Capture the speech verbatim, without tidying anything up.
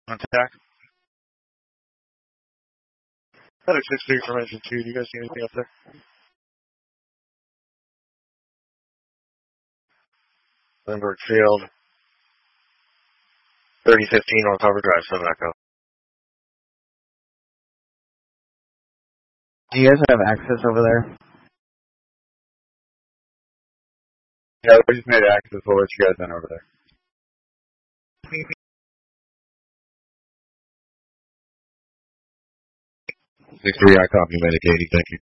Contact. Medic six three from engine two. Do you guys see anything up there? Lindbergh Field. thirty fifteen North Harbor Drive, seven Echo. Do you guys have access over there? Yeah, we just made access. We'll let you guys in over there. six three, I copy, Medic eighty, thank you.